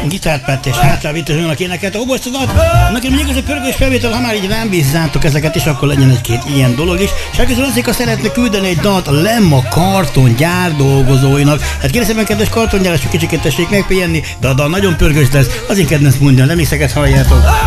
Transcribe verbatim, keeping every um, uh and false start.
gitárpát és hátravitt és önnek énekelt a obosztodat. Nekem még ez a pörgős felvétel, ha már így rám bízzátok ezeket is, akkor legyen egy-két ilyen dolog is. És elkezdően azért, ha szeretne küldeni egy dalt a Lemma kartongyár dolgozóinak. Hát kérem szépen, kedves kartongyárosok, kicsiket tessék megpihenni, de a dal nagyon pörgős lesz, az én kedvenc mondja, nem hiszeket halljátok.